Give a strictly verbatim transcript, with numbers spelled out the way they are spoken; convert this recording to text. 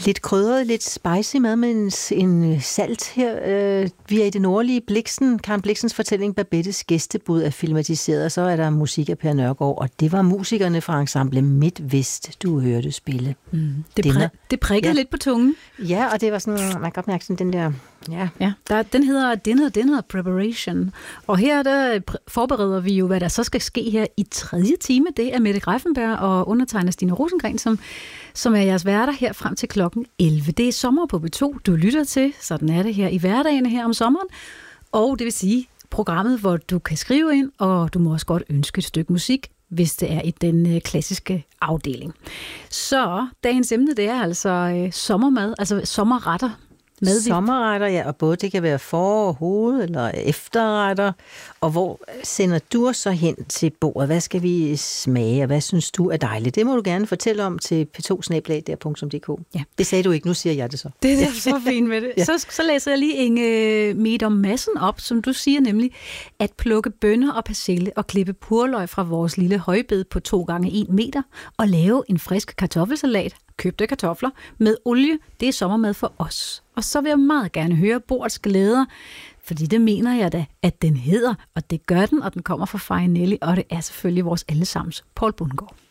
lidt krydret, lidt spicy mad med en, en salt her. Øh, vi er i det nordlige Blixen. Karen Blixens fortælling Babettes gæstebud er filmatiseret, og så er der musik af Per Nørgaard, og det var musikerne fra ensemble Midt-Vest, du hørte spille. Mm. Det, præ- det prikker ja. lidt på tungen. Ja, og det var sådan, man kan godt mærke sådan den der... Ja, ja der, den hedder Dinner, Dinner Preparation, og her der forbereder vi jo, hvad der så skal ske her i tredje time. Det er Mette Greiffenberg og undertegner Stine Rosengren, som, som er jeres værter her frem til klokken elleve. Det er sommer på B to, du lytter til, sådan er det her i hverdagene her om sommeren, og det vil sige programmet, hvor du kan skrive ind, og du må også godt ønske et stykke musik, hvis det er i den klassiske afdeling. Så dagens emne, det er altså øh, sommermad, altså sommerretter. Medvind. Sommerretter, ja, og både det kan være for- hoved- eller efterretter. Og hvor sender du os så hen til bordet? Hvad skal vi smage, og hvad synes du er dejligt? Det må du gerne fortælle om til p to snabel-a der punktum d k. Ja. Det sagde du ikke, nu siger jeg det så. Det er så fint med det. Ja. Så, så læser jeg lige Inge Meter Madsen op, som du siger, nemlig at plukke bønner og persille og klippe purløg fra vores lille højbed på to gange en meter og lave en frisk kartoffelsalat, købte kartofler, med olie. Det er sommermad for os. Og så vil jeg meget gerne høre bordets glæder, fordi det mener jeg da, at den hedder, og det gør den, og den kommer fra Farinelli, og det er selvfølgelig vores allesammens Poul Bundgaard.